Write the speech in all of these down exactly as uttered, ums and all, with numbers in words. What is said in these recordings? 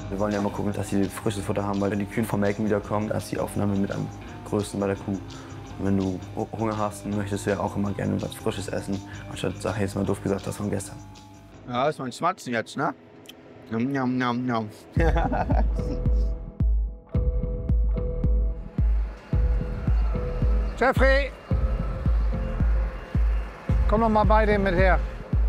Wir wollen ja immer gucken, dass sie frisches Futter haben, weil wenn die Kühe vom Melken wiederkommen, da ist die Aufnahme mit am größten bei der Kuh. Und wenn du Hunger hast, dann möchtest du ja auch immer gerne was Frisches essen, anstatt, sag ich jetzt mal doof gesagt, das von gestern. Ja, ist mein Schmatzen jetzt, ne? Njam, njam, njam, njam. Jeffrey! Komm noch mal bei dem mit her.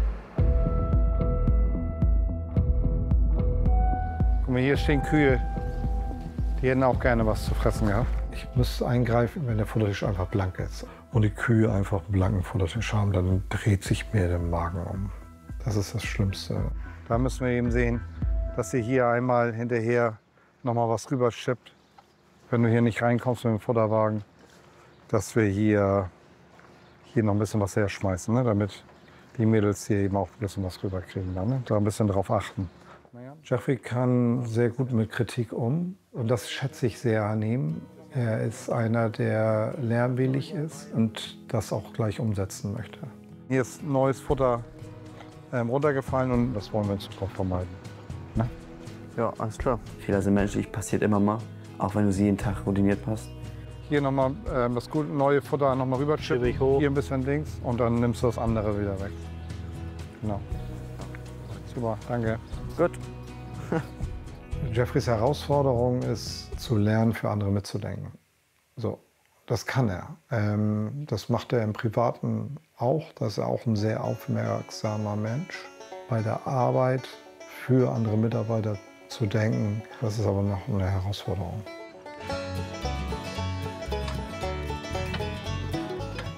Guck mal, hier stehen Kühe. Die hätten auch gerne was zu fressen gehabt. Ich muss eingreifen, wenn der Futtertisch einfach blank ist. Und die Kühe einfach einen blanken Futtertisch haben, dann dreht sich mir der Magen um. Das ist das Schlimmste. Da müssen wir eben sehen, dass sie hier einmal hinterher noch mal was rüberschippt. Wenn du hier nicht reinkommst mit dem Futterwagen, dass wir hier, hier noch ein bisschen was herschmeißen, ne? Damit die Mädels hier eben auch ein bisschen was rüberkriegen. Dann, ne? Da ein bisschen drauf achten. Jeffrey kann sehr gut mit Kritik um und das schätze ich sehr an ihm. Er ist einer, der lernwillig ist und das auch gleich umsetzen möchte. Hier ist neues Futter ähm, runtergefallen und das wollen wir in Zukunft vermeiden. Ne? Ja, alles klar. Fehler sind menschlich, passiert immer mal, auch wenn du sie jeden Tag routiniert passt. Hier nochmal ähm, das gute neue Futter noch mal rüber chippen, hier ein bisschen links und dann nimmst du das andere wieder weg. Genau. Super, danke. Gut. Jeffreys Herausforderung ist, zu lernen, für andere mitzudenken. So, das kann er. Ähm, das macht er im Privaten auch. Das ist auch ein sehr aufmerksamer Mensch. Bei der Arbeit für andere Mitarbeiter zu denken, das ist aber noch eine Herausforderung.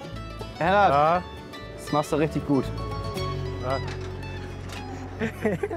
Hennert, ja. Das machst du richtig gut. Ja.